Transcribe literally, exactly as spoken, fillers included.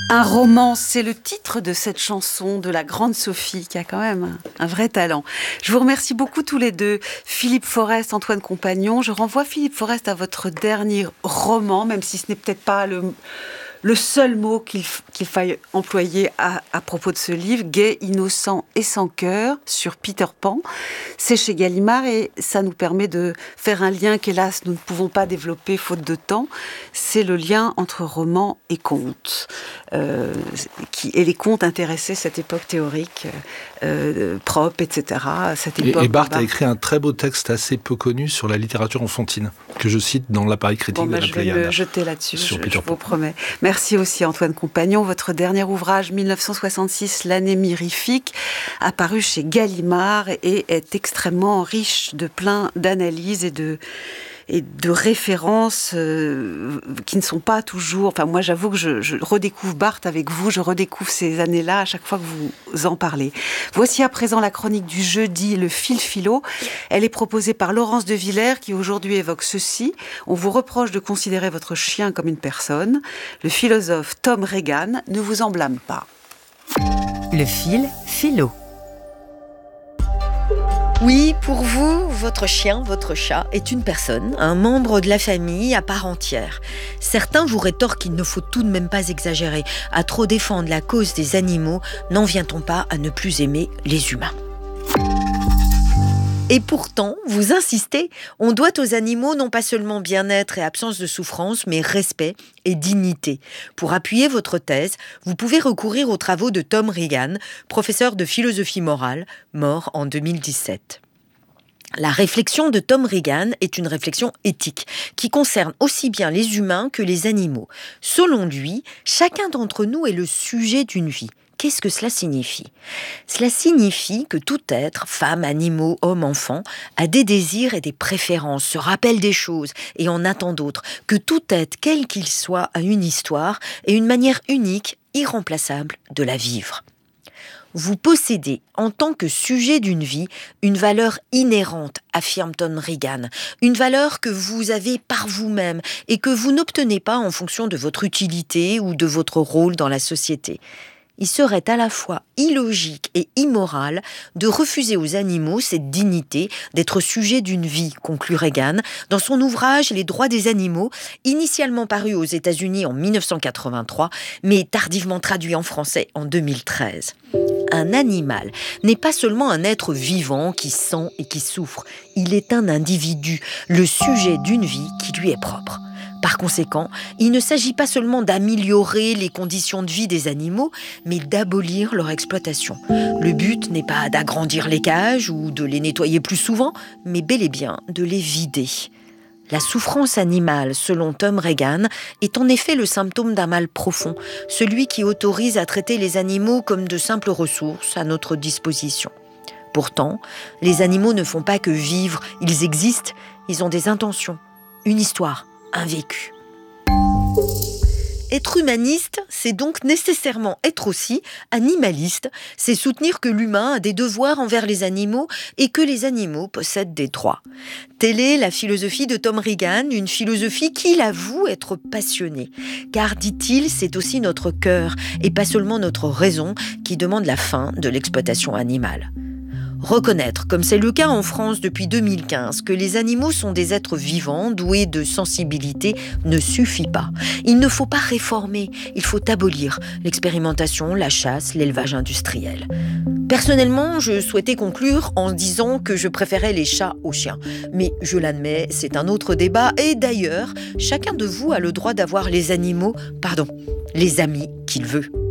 Un roman, c'est le titre de cette chanson de la grande Sophie, qui a quand même un, un vrai talent. Je vous remercie beaucoup tous les deux. Philippe Forest, Antoine Compagnon. Je renvoie Philippe Forest à votre dernier roman, même si ce n'est peut-être pas le... le seul mot qu'il, qu'il faille employer à, à propos de ce livre, Gai, innocent et sans cœur, sur Peter Pan. C'est chez Gallimard et ça nous permet de faire un lien qu'hélas nous ne pouvons pas développer faute de temps. C'est le lien entre roman et conte. Euh, qui, et les contes intéressaient cette époque théorique, euh, Propp, et cetera. Cette époque et, et Barthes a écrit un très beau texte assez peu connu sur la littérature enfantine, que je cite dans l'appareil critique bon, de bah, la je Pléiade. vais le jeter là-dessus, je, Peter je vous promets. Merci aussi Antoine Compagnon. Votre dernier ouvrage, dix-neuf cent soixante-six, L'année mirifique, apparu chez Gallimard et est extrêmement riche de plein d'analyses et de... et de références euh, qui ne sont pas toujours... Enfin, moi, j'avoue que je, je redécouvre Barthes avec vous, je redécouvre ces années-là à chaque fois que vous en parlez. Voici à présent la chronique du jeudi, le fil philo. Elle est proposée par Laurence de Villers, qui aujourd'hui évoque ceci. On vous reproche de considérer votre chien comme une personne. Le philosophe Tom Regan ne vous en blâme pas. Le fil philo. Oui, pour vous, votre chien, votre chat est une personne, un membre de la famille à part entière. Certains vous rétorquent qu'il ne faut tout de même pas exagérer. À trop défendre la cause des animaux, n'en vient-on pas à ne plus aimer les humains ? Et pourtant, vous insistez, on doit aux animaux non pas seulement bien-être et absence de souffrance, mais respect et dignité. Pour appuyer votre thèse, vous pouvez recourir aux travaux de Tom Regan, professeur de philosophie morale, mort en deux mille dix-sept. La réflexion de Tom Regan est une réflexion éthique qui concerne aussi bien les humains que les animaux. Selon lui, chacun d'entre nous est le sujet d'une vie. Qu'est-ce que cela signifie ? Cela signifie que tout être, femme, animaux, homme, enfant, a des désirs et des préférences, se rappelle des choses et en attend d'autres, que tout être, quel qu'il soit, a une histoire et une manière unique, irremplaçable de la vivre. Vous possédez, en tant que sujet d'une vie, une valeur inhérente, affirme Tom Regan, une valeur que vous avez par vous-même et que vous n'obtenez pas en fonction de votre utilité ou de votre rôle dans la société. Il serait à la fois illogique et immoral de refuser aux animaux cette dignité d'être sujet d'une vie, conclut Regan, dans son ouvrage « Les droits des animaux », initialement paru aux États-Unis en dix-neuf cent quatre-vingt-trois, mais tardivement traduit en français en deux mille treize. Un animal n'est pas seulement un être vivant qui sent et qui souffre, il est un individu, le sujet d'une vie qui lui est propre. Par conséquent, il ne s'agit pas seulement d'améliorer les conditions de vie des animaux, mais d'abolir leur exploitation. Le but n'est pas d'agrandir les cages ou de les nettoyer plus souvent, mais bel et bien de les vider. La souffrance animale, selon Tom Regan, est en effet le symptôme d'un mal profond, celui qui autorise à traiter les animaux comme de simples ressources à notre disposition. Pourtant, les animaux ne font pas que vivre, ils existent, ils ont des intentions, une histoire, un vécu. Être humaniste, c'est donc nécessairement être aussi animaliste, c'est soutenir que l'humain a des devoirs envers les animaux et que les animaux possèdent des droits. Telle est la philosophie de Tom Regan, une philosophie qu'il avoue être passionnée. Car, dit-il, c'est aussi notre cœur et pas seulement notre raison qui demande la fin de l'exploitation animale. Reconnaître, comme c'est le cas en France depuis deux mille quinze, que les animaux sont des êtres vivants, doués de sensibilité, ne suffit pas. Il ne faut pas réformer, il faut abolir l'expérimentation, la chasse, l'élevage industriel. Personnellement, je souhaitais conclure en disant que je préférais les chats aux chiens. Mais je l'admets, c'est un autre débat. Et d'ailleurs, chacun de vous a le droit d'avoir les animaux, pardon, les amis qu'il veut.